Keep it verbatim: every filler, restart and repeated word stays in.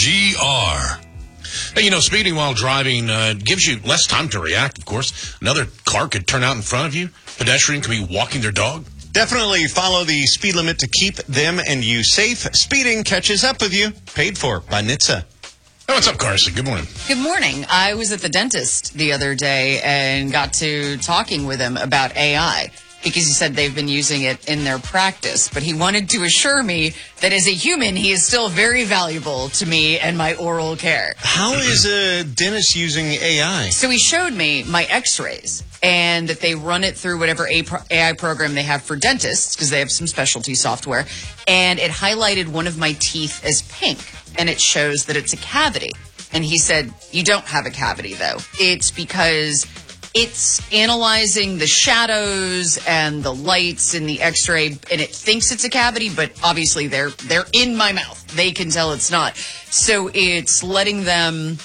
G R. Hey, you know, speeding while driving uh, gives you less time to react, of course. Another car could turn out in front of you. Pedestrian could be walking their dog. Definitely follow the speed limit to keep them and you safe. Speeding catches up with you. Paid for by N H T S A. Oh, what's up, Carson? Good morning. Good morning. I was at the dentist the other day and got to talking with him about A I because he said they've been using it in their practice. But he wanted to assure me that as a human, he is still very valuable to me and my oral care. How is a dentist using A I? So he showed me my x-rays and that they run it through whatever A I program they have for dentists because they have some specialty software. And it highlighted one of my teeth as pink. And it shows that it's a cavity. And he said, you don't have a cavity, though. It's because it's analyzing the shadows and the lights in the x-ray, and it thinks it's a cavity, but obviously they're they're in my mouth. They can tell it's not. So it's letting them